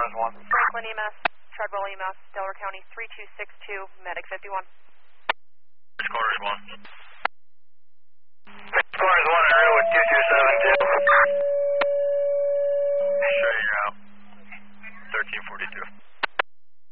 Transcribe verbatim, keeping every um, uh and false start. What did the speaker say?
is one. Franklin E M S, Treadwell E M S, Delaware County three two six two, Medic fifty-one. Score is one.